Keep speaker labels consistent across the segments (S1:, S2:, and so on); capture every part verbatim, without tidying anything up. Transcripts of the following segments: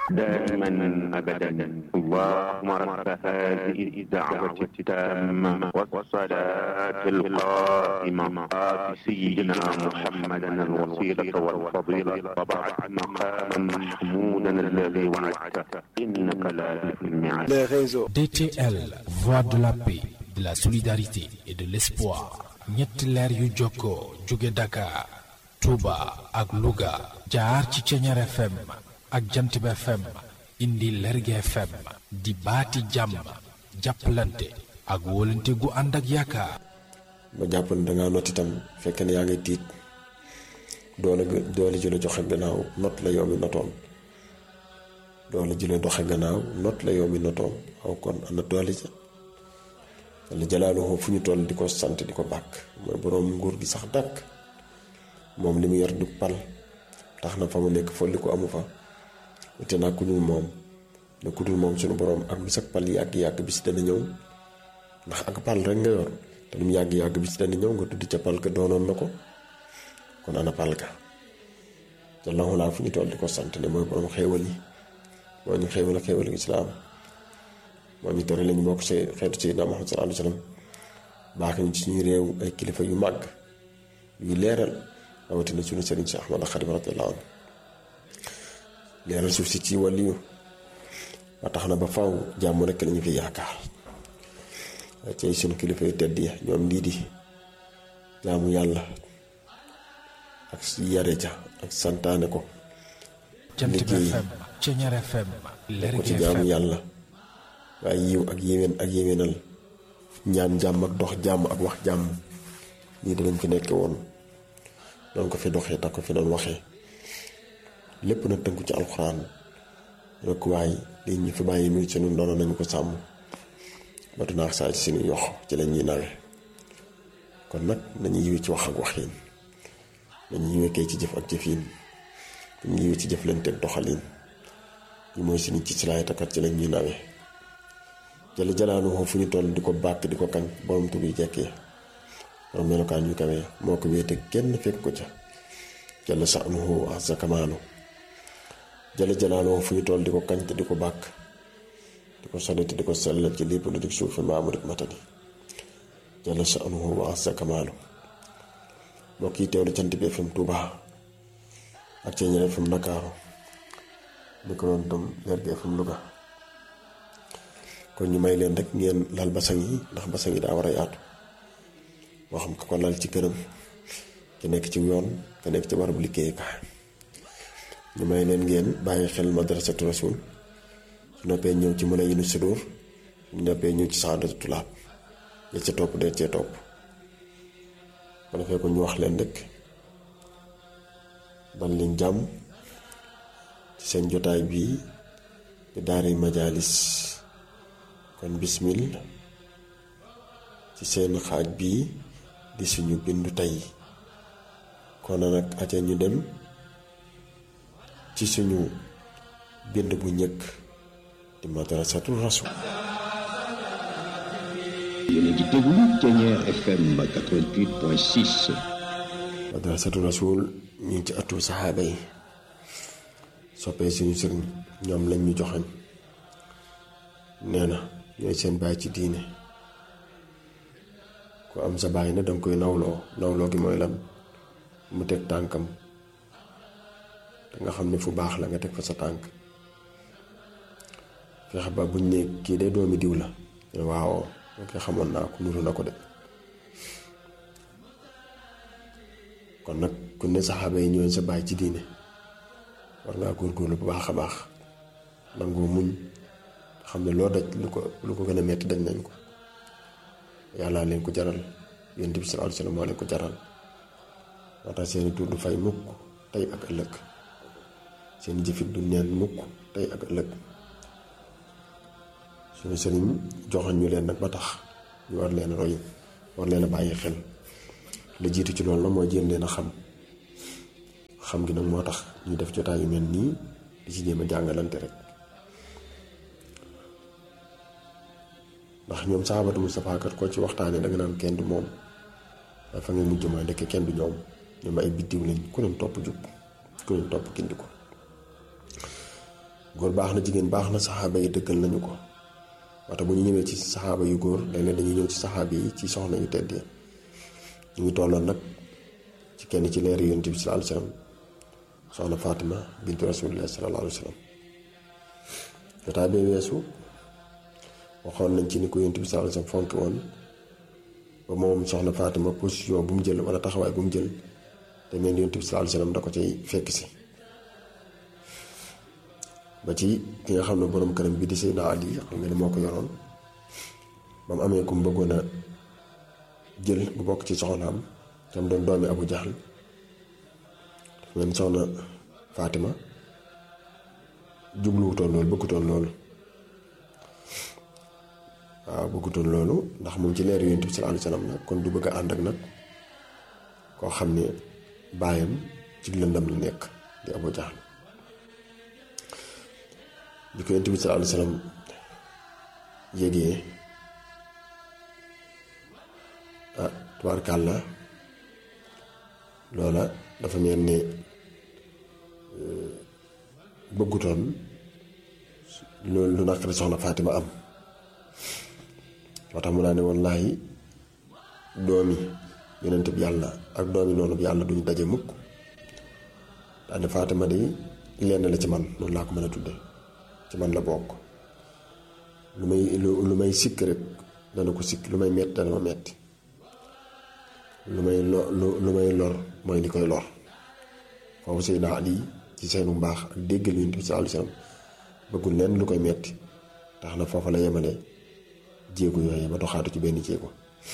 S1: دائما أبدا. اللهم رب هذه الدعوة التامة والصلاة القائمة آت سيدنا محمدا الوسيلة والفضيلة وبعث مقاما محمودا الذي وعدته إنك لا تخلف الميعاد.
S2: D T L, voix de la paix, de la solidarité et de l'espoir. ñetti leer yu jokkoo jóge Dakar, Touba ak Louga jaar ci Ceñeer F M ak Jantib F M indi Lergui F M di baati jàmm jàppalante ak wóolante gu ànd ak yaakaar.
S3: ba jàpp ne dangaa not itam fekk ne yaa ngi tiit doole doole ji la joxe gannaaw not la yow mi notoon doole ji la doxe gannaaw not la yow mi notoon aw kon ana doole ja Yàlla jalaaluhu fu ñu toll di ko sant di ko bàkk mooy boroom nguur gi sax dàkk moom li mu yor du pal tax na fa mu nekk folli ko amu fa wute naa ku dul moom ne ku dul moom suñu boroom ak lu sag pal yàgg-yàgg bis dana ñëw ndax ak pal rek nga yor te lu mu yàgg-yàgg bis dana ñëw nga tudd ca pal ka doonoon na ko kon ana pal ka jalaahu laa fu ñu toll di ko sant ne mooy boroom xéewal yi moo ñu xéewal xéewal islaam moo ñu tere lañu bokk ci xeetu Seydina Muhammad sallallahu alayhi wa sallam baax ñu ci suñu réew ay kilifa yu màgg yu leeral rawatina suñu sëriñ si Ahmad Xadim radiyallahu anhu leeral suuf si ci wàlliyu ba tax na ba faw jàmm rekk lañu fi yaakaar ci suñu kilifa yu tedd yi ñoom lii di jaamu yàlla ak yare ja ak santaane ko
S2: Jantib F M Ceñeer F M
S3: ko ci jaamu yàlla waaye yiw ak yéwén ak yéwénal ñaan jàmm ak dox jàmm ak wax jàmm ñii danañ fi nekke woon doon ko fi doxee tax ko fi doon waxee lépp na tënku ci alxuraan rek waaye li ñu fi bàyyi muy sunu ndono nañu ko sàmm ba du naax saa ci suñu yox ci la ñuy nawe kon nag nañu yiwee ci wax ak waxin nañu yiwee kay ci jëf ak jëfin nañu yiwee ci jëflante ak doxalin ñu mooy suñu ci silaay takat ci la ñuy nawe jële jalaaluhu fu ñu toll di ko bàkk di ko kañ borom tur yi jekkee borom melokaan yu kawee moo ko wéete kenn fekk ko ca jële sa'nuhu azza kamaalu jële jalaaluhu fu ñu toll di ko kañ te di ko bàkk di ko sonne te di ko sellal ci lépp lu di suufi maamu dik matadi jële sa'nuhu azza kamaalu moo kiy teewlu Jantib F M Touba ak Ceñeer F M Ndakaaru di ko doon tam Lergui F M Louga kon ñu may leen rek ngeen lal basang yi ndax basang yi daa war a yaatu moo xam ka ko lal ci këram ki nekk ci yoon ka nekk ci barabu liggéeyukaay ñu may leen ngeen bàyyi xel madrasatu rasul su noppee ñëw ci mën a yinu sudur su noppee ñëw ci saadatu tulaab ya ca topp dee cee topp ko defee ko ñu wax leen rek dal leen jàmm ci seen jotaay bii di daaray majaalis kon bismil ci seen xaaj bii di suñu bindu tey kon nag aca ñu dem ci suñu bind bu njëkk di madrasatu rasul.
S4: yéen a ngi déglu Ceñeer F M quatre-vingt-huit point six.
S3: madrasatu rasul ñu ngi ci atu saxaaba yi soppee suñu sëriñ ñoom lañ ñu joxañ nee na ñooy seen baay ci diine ku am sa baay na danga koy nawloo nawloo gi mooy lan mu teg tànkam te nga xam ne fu baax la nga teg fa sa tànk fexe ba buñ ne kii de doomi diw la waaw ok xamoon naa ko nuru na ko de kon nag ku ne saxaaba yi ñooy sa baay ci diine war ngaa góorgóorlu bu baax a baax nangoo muñ xam ne loo daj lu ko lu ko gën a metti dañ nañ ko yàlla leen ko jaral Yonent bi sallallahu alayhi wa sallam moo leen ko jaral moo tax seeni tur du fay mukk tey ak ëllëg seeni jëfit du neen mukk tey ak ëllëg suñu sëriñ joxoñ ñu leen nag ba tax ñu war leen roy war leen a bàyyi xel la jiitu ci loolu la mooy jéem leen a xam xam gi nag moo tax ñu def jotaay yu mel nii di ci jéem a jàngalante rek ndax ñoom sahabatu Mustafa kat ko ci waxtaanee danga naan kenn du moom waaye fa nga mujj mooy ndekk kenn du ñoom ñoom ay biddiw lañ ku leen topp jub ku leen topp gindi ko góor baax na jigéen baax na saxaaba yi dëggal nañu ko wante bu ñu ñëwee ci saxaaba yu góor léeg-léeg dañuy ñëw ci saxaaba yi ci soxna yu tedd yi ñu ngi tolloon nag ci kenn ci leer yonent bi sallallahu alayhi wasallam soxna Fatima bintu rasulillah sallallahu alayhi wasallam jotaay bee weesu waxoon nañ ci ni ko yonent bi sallallahu alayhi wasallam fonk woon ba moom soxna Fatima position bu mu jël wala taxawaay bu mu jël te mel ni yonent bi sallallahu alayhi wasallam da ko cay fekk si ba ci ki nga xam ne borom këram bi di Seydina Ali xam nga ne moo ko yoroon ba mu amee ku mu bëggoon a jël bu bokk ci soxnaam tam doon doomi Abu Jahl dafa mel ni soxna Fatima jubluwutoon loolu bëggutoon loolu waaw bëggutoon loolu ndax moom ci leer yonent bi sallallahu alayhi wasallam nag kon du bëgg a ànd ak nag koo xam ne baayam ci lëndam la nekk di Abu Jahl bi ko yonent bi sallallahu alayhi wasallam yégee ah tubaarkàlla loola dafa mel ni bëggutoon loolu lu naqari soxna Fatima am moo tax mu naa ne wallaahi doomi yonent bi yàlla ak doomi noonu bi yàlla duñu daje mukk daane Fatima de lenn la ci man noonu laa ko mën a tudde ci man la bokk lu may lu may sikk rek dana ko sikk lu may metti dana ma metti lu may lo lu may lor mooy li koy lor foofu Seydina Ali ci seenu mbaax ak déggal yonent bi sallallahu alayhi wasallam bëggul lenn lu koy metti tax na foofa la yemale jéego yooyu ba doxaatu ci benn jéego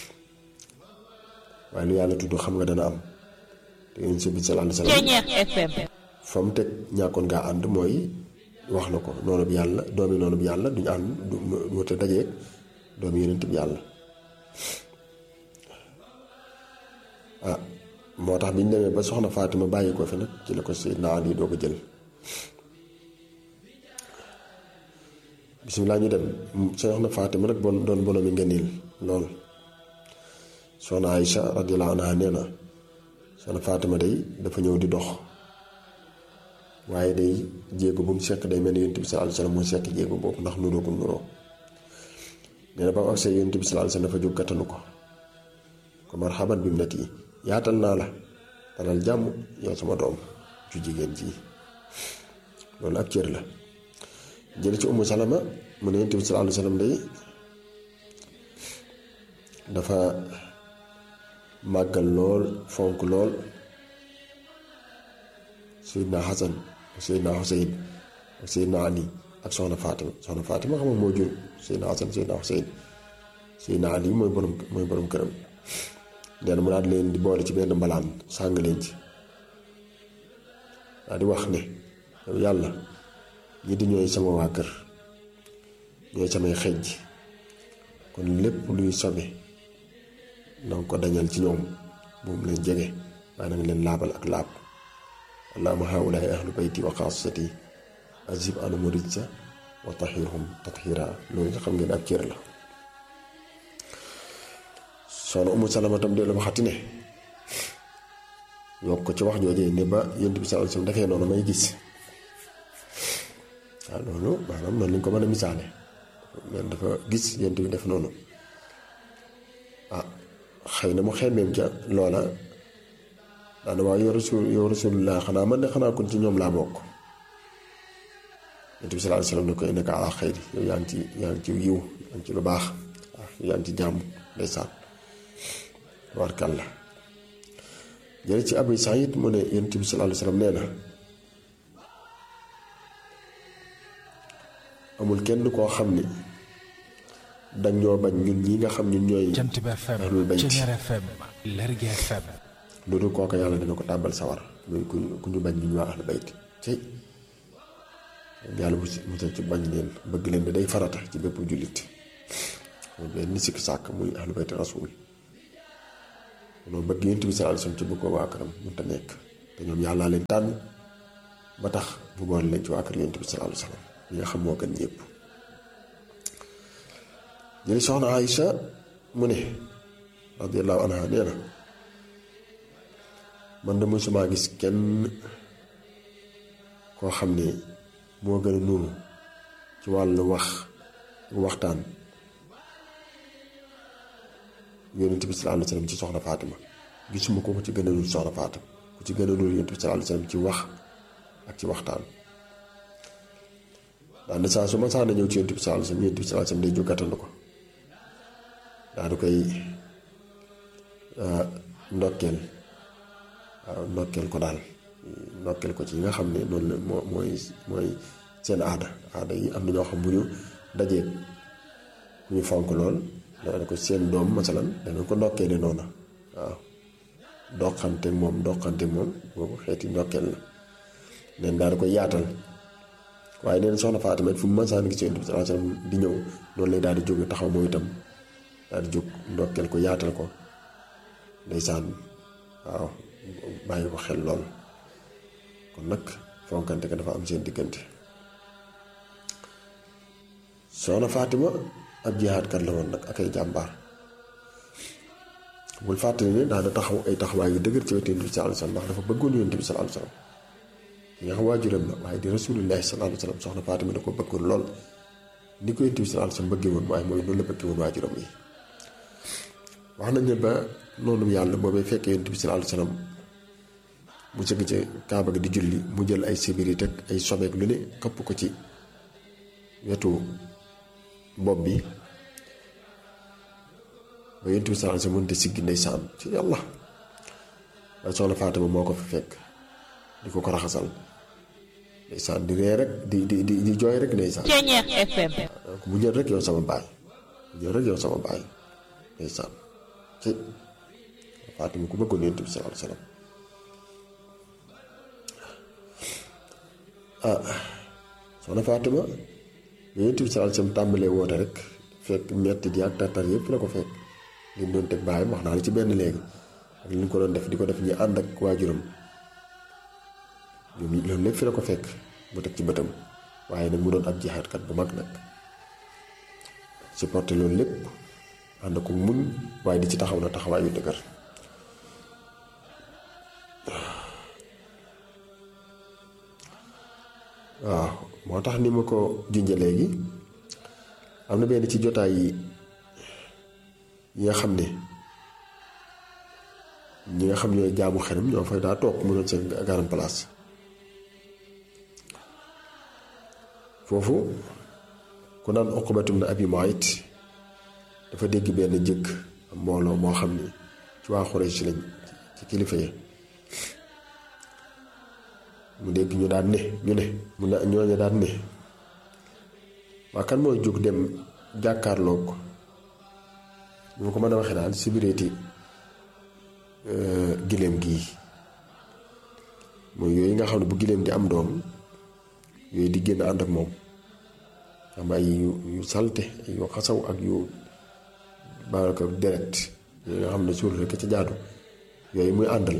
S3: waaye lu yàlla tudd xam nga dana am te yonent bi sallallahu alayhi wasallam fa mu teg ñàkkoon ngaa ànd mooy wax na ko noonu bi yàlla doomi noonu bi yàlla duñu ànd du wute dajeeg doomi yonent bi yàlla ah moo tax bi ñu demee ba soxna Fatima bàyyi ko fi nag ci la ko Seydina Ali doo ko jël bismillah ñu dem soxna Fatima nag bon doon bonomi ngëneel lool soxna Aïcha radiyallahu anha nee na soxna Fatima day dafa ñëw di dox waaye day jéego bu mu sekk day mel ni yonent bi sallallahu alayhi wasallam moo sekk jéego boobu ndax nuroo ko nuroo nee na ba mu agsee yonent bi sallallahu alayhi wasallam dafa jóg gàttanu ko ko marhaban bi mu net yi yaatal naa la dalal jàmm yow sama doom ju jigéen ji loolu ab cër la jële ci Ummu Salama mu ne yonent bi sallallahu alayhi wasallam day dafa màggal lool fonk lool Seydina Hasan Seydina Huseyn ak Seydina Ali ak soxna Fatima soxna Fatima xam nga moo jur Seydina Hasan Seydina Huseyn Seydina Ali mooy borom mooy borom këram nee na mu daal leen di boole ci benn mbalaan sàng leen ci daal di wax ne yow yàlla ñi di ñooy sama waa kër ñooy samay xejj kon lépp luy sobe nanga ko dañal ci ñoom bu mu leen jege waaye nanga leen laabal ak laab allahumma haulaay ahlu bayti wa xaasati azib anhum rijsa wa tahirhum tathira loolu nga xam ngeen ab cër la soxna Umu Salama tam dellu waxati ne yokk ko ci wax joojee ne ba yonent bi sallallahu alayhi wasallam dafee noonu may gis waaw loolu maanaam noonu lañ ko mën a misaale leen dafa gis yonent bi def noonu ah xëy na mu xemmeem ca loola daana waaw yow rasul yow rasulullah xanaa man de xanaa kon ci ñoom laa bokk yonent bi sallallahu alayhi wasallam ne ko innaka ala xayri yow yaa ngi ci yaa ngi ci yiw yaa ngi ci lu baax waaw yaa ngi ci jàmm ndeysaan warkalla jële ci Abi Saïd mu ne yonent bi sallallahu alayhi wasallam nee na amul kenn koo xam ni dañ ñoo bañ ñun ñi nga xam ñun ñooy ahlul bayt lu dul kooku yàlla dina ko tàbbal sawar muy ku ñu bañ ñu ñu waa ahlul bayt cey yàlla bu si musal ci bañ leen bëgg leen di day farata ci bépp jullit moom benn sikk sàkk muy ahlul bayt rasul noonu bëgg yonent bi sallallahu alayhi wasallam ci bëgg ko waa këram mënta nekk te ñoom yàllaa leen tànn ba tax bu boole leen ci waa kër yonent bi sallallahu alayhi wasallam li nga xam moo gën ñëpp jëli soxna Aïcha mu ne radiyallahu anha nee na man de musuma gis kenn koo xam ne moo gën a nuru ci wàllu wax waxtaan yonent bi sallallahu alayhi wasallam ci soxna Fatima gisuma ko ko ci gën a nuru soxna Fatima ku ci gën a nuru yonent bi sallallahu alayhi wasallam ci wax ak ci waxtaan daan na saa su ma saa na ñëw ci yonent bi sallallahu alayhi wasallam yonent bi sallallahu alayhi wasallam day jóg gàttandu ko daa du koy ndokkeel waaw ndokkeel ko daal ndokkeel ko ci yi nga xam ne noonu la moo mooy mooy seen aada aada yi am na ñoo xam bu ñu dajee ku ñu fonk lool dana ko seen doom masalan dana ko ndokkee de noona waaw doqante moom doqante moom boobu xeeti ndokkeel la neen daal di koy yaatal waaye neen soxna Fatima fu mu masaan gis Yonent bi sallallahu alayhi wasallam di ñëw noonu lay daal di jóge taxaw mooy itam daal di jóg ndokkeel ko yaatal ko ndeysaan waaw bàyyi ko xel lool kon nag fonkante ko dafa am seen diggante soxna Fatima ab jihaadkat la woon nag ak ay jàmbaar bul fàttali ne daana taxaw ay taxawaay yu dëgër ci wetu Yonent bi sallallahu alayhi wasallam ndax dafa bëggoon Yonent bi sallallahu alayhi wasallam ki nga xam waajuram la waaye di rasulillahi sallallahu alayhi wasallam soxna Fatima da ko bëggoon lool ni ko Yonent bi sallallahu alayhi wasallam bëggee woon waaye mooy noonu la bëggee woon waajuram yi wax nañ ne ba noonu yàlla boobee fekkee Yonent bi sallallahu alayhi wasallam mu sëgg ci kaaba gi di julli mu jël ay sibiri teg ay sobeek lu ne këpp ko ci wetu bopp bi ba Yonent bi sallallahu alayhi wasallam mënut a siggi ndeysaan ci yàlla waaye soxna Fatima moo ko fi fekk di ko ko raxasal ndeysaan di ree rek di di di di jooy rek ndeysaan F M mu jël rek yow sama baay mu jël rek yow sama baay ndeysaan ci Fatima ku bëggoon Yonent bi sallallahu alayhi wasallam ah soxna Fatima Yonent bi sallallahu alayhi wasallam tàmbalee woote rek fekk metti di ak tartar yëpp la ko fekk li ñu doon teg baayam wax naa la ci benn léegi ak li ñu ko doon def di ko def ñi ànd ak waajuram ñoom loolu lépp fi la ko fekk mu teg ci bëtam waaye nag mu doon ab jihaadkat bu mag nag supporté loolu lépp ànd ko muñ waaye di ci taxaw na taxawaay yu dëgër waaw moo tax ni ma ko junje léegi am na benn ci jotaay yi yi nga xam ne ñi nga xam ne jaamu xelam ñoo fay daa toog mu doon seen garam place foofu ku naan Uqbatu ibn Abi Mu'ayt dafa dégg benn jëkk mbooloo moo xam ni ci waa Xuraysh lañ ci kilifa yi mu dégg ñu daan ne ñu ne mu ne ñooñu daan ne waa kan mooy jóg dem jàkkaarloog ko ñu ko mën a waxee daal si bireeti giléem gii mooy yooyu nga xam ne bu giléem di am doom yooyu di génn ànd ak moom am ay yu yu salte yu xasaw ak yu baraka deret yooyu nga xam ne suul rekk ca jaadu yooyu muy àndal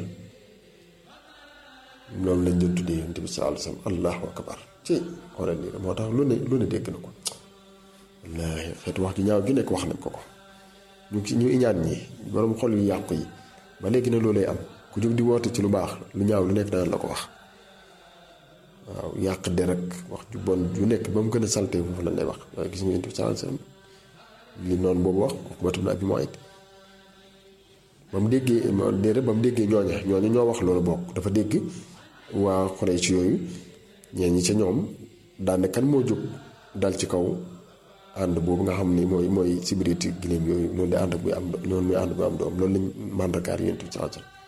S3: loolu lañ doon tuddee Yonent bi sallallahu alayhi wasallam allahu akbar ci xoolal lii moo tax lu ne lu ne dégg na ko wallaahi xeetu wax ju ñaaw ju nekk wax nañ ko ko ñu ñu iñaan ñi borom xol yu yàqu yi ba léegi ne loolay am ku jóg di woote ci lu baax lu ñaaw lu nekk daan la ko wax waaw yàq de rek wax ju bon ju nekk ba mu gën a salte foofu lañ lay wax waaye gis nga Yonent bi sallallahu alayhi wasallam li noonu boobu wax Uqbatu ibn Abi Mu'ayt ba mu déggee déedéet ba mu déggee ñooña ñooña ñoo wax loolu bokk dafa dégg waa Quraysh yooyu ñeen ñi ca ñoom daane kan moo jóg dal ci kaw ànd boobu nga xam ni mooy mooy sibiriti giléem yooyu noonu di ànd ak buy am noonu muy ànd bu am doom loolu lañ màndargaar Yonent bi sallallahu alayhi wasallam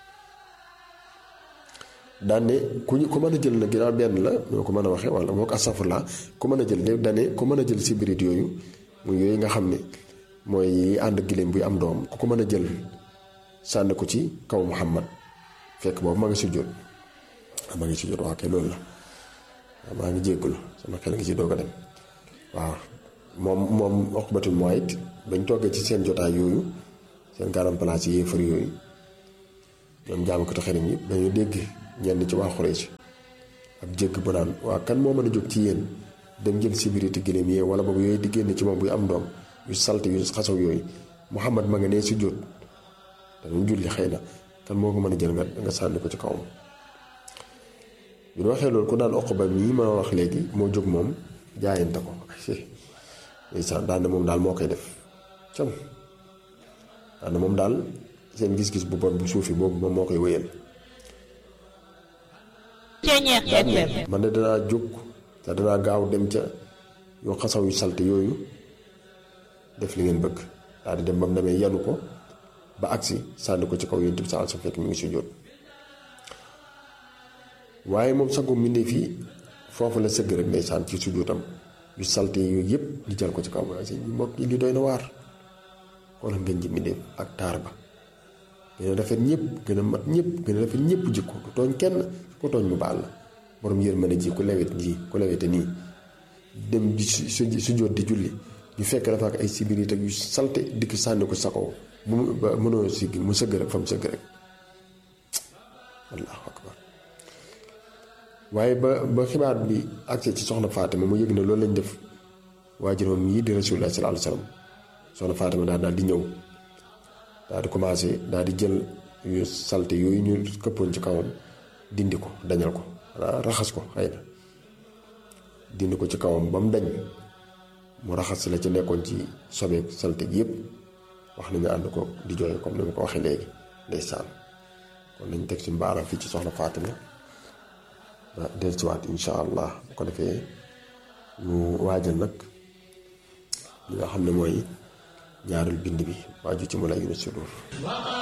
S3: daane ku ñu ko mën a jël na ginnaaw benn la ñoo ko mën a waxee wala moo ko astafurla ku mën a jël léegi daane ku mën a jël sibirit yooyu muy yooyu nga xam ne mooy ànd ak giléem buy am doom ku ko mën a jël sànni ko ci kaw Muhammad fekk boobu maa ngi sujjóot maa ngi sujjóot waaw kay loolu la maa ngi jéggul sama xel ngi ci doog a dem waaw moom moom Uqbatu Mu'ayt bañ toggee ci seen jotaay yooyu seen garam place yi yéefar yooyu ñoom jaamu ko te xerim yi dañu dégg ñenn ci waa Xuraysh ak jégg bu naan waa kan moo mën a jóg ci yéen dem jël sibiriti giléem yee wala boobu yooyu di génn ci moom buy am doom yu salte yu xasaw yooyu Muhammad ma nga nee sujjóot dañu julli xëy na kan moo ko mën a jël nga nga sànni ko ci kawam bi ñu waxee loolu ku naan Uqba mii ma wax léegi moo jóg moom jaayante ko ndeysaan daan na moom daal moo koy def cam daan na moom daal seen gis-gis bu bon bu suufi boobu moom moo koy wéyal man de danaa jóg te danaa gaaw dem ca yoo xasaw yu salte yooyu def li ngeen bëgg daal di dem ba mu demee yanu ko ba agsi sànni ko ci kaw yonent bi sa alsa fekk mi ngi sujjóot waaye moom sago mbindee fii foofu la sëgg rek ndeysaan ci sujjóotam yu salte yooyu yëpp di jël ko ci kaw waaye sëñ bi mbokk yi li doy na waar kon ngeen ji mbindee ak taar ba gën a rafet ñëpp gën a mat ñëpp gën a rafet ñëpp jikko du tooñ kenn ko tooñ mu baal la borom yërmande ji ku lewet ji ku lewete nii dem di su sujjóot di julli ñu fekk dafa ak ay sibirit ak yu salte dikk sànni ko sa kaw bu mu ba mënoo siggi mu sëgg rek fa mu sëgg rek allahu akbar waaye ba ba xibaar bi accès ci soxna Fatima mu yëg ne loolu lañ def waajuram yi di Rasulullah sallallahu alayhi wasallam soxna Fatima daal daal di ñëw daal di commencé daal di jël yu salte yooyu ñu këppoon ci kawam dindi ko dañal ko walla raxas ko xëy na dindi ko ci kawam ba mu dañ mu raxas la ci nekkoon ci sobeek salte gi yëpp wax nañu ànd ko di jooy comme ni ma ko waxee léegi ndeysaan kon nañ teg suñu baaraam fii ci soxna Fatima dellusiwaat insha allah bu ko defee ñu waajal nag li nga xam ne mooy ñaarul bind bi waaju ci mu la yunu sudur